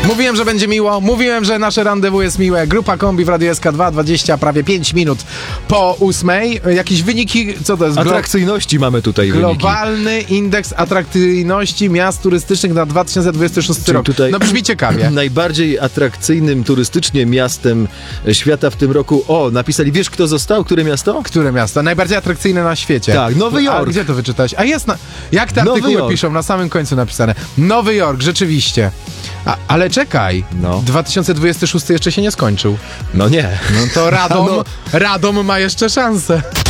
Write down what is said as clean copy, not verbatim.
Mówiłem, że będzie miło, mówiłem, że nasze rendezvous jest miłe. Grupa Kombi w Radiu SK2, 20, prawie 5 minut po 8. Jakieś wyniki, co to jest? Atrakcyjności mamy tutaj Globalny indeks atrakcyjności miast turystycznych na 2026 rok. Tutaj no brzmi ciekawie. Najbardziej atrakcyjnym turystycznie miastem świata w tym roku. O, napisali, wiesz kto został? Które miasto? Które miasto? Najbardziej atrakcyjne na świecie. Tak, Nowy Jork. A gdzie to wyczytałeś? A jest jak te artykuły piszą, na samym końcu napisane. Nowy Jork, rzeczywiście. Ale czekaj, 2026 jeszcze się nie skończył. No nie. No to Radom ma jeszcze szansę.